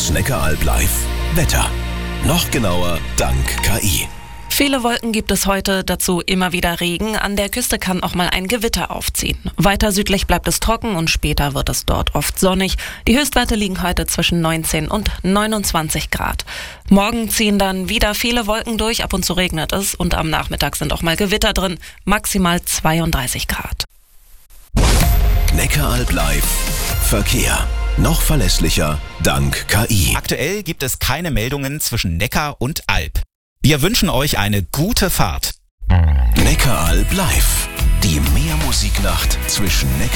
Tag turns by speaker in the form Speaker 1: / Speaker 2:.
Speaker 1: Das Neckaralb live. Wetter. Noch genauer dank KI.
Speaker 2: Viele Wolken gibt es heute, dazu immer wieder Regen. An der Küste kann auch mal ein Gewitter aufziehen. Weiter südlich bleibt es trocken und später wird es dort oft sonnig. Die Höchstwerte liegen heute zwischen 19 und 29 Grad. Morgen ziehen dann wieder viele Wolken durch, ab und zu regnet es und am Nachmittag sind auch mal Gewitter drin. Maximal 32 Grad.
Speaker 1: Neckaralb live. Verkehr. Noch verlässlicher dank KI.
Speaker 3: Aktuell gibt es keine Meldungen zwischen Neckar und Alb. Wir wünschen euch eine gute Fahrt.
Speaker 1: Neckaralb live. Die Meermusiknacht zwischen Neckar